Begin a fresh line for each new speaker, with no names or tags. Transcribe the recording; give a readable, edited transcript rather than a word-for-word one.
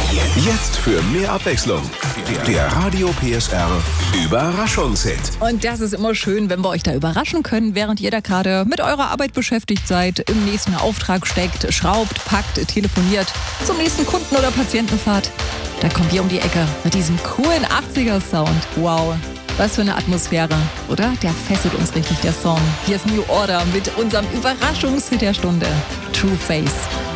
Jetzt für mehr Abwechslung. Der Radio PSR Überraschungshit.
Und das ist immer schön, wenn wir euch da überraschen können, während ihr da gerade mit eurer Arbeit beschäftigt seid, im nächsten Auftrag steckt, schraubt, packt, telefoniert, zum nächsten Kunden oder Patienten fahrt. Da kommen wir um die Ecke mit diesem coolen 80er-Sound. Wow, was für eine Atmosphäre, oder? Der fesselt uns richtig, der Song. Hier ist New Order mit unserem Überraschungshit der Stunde, True Face.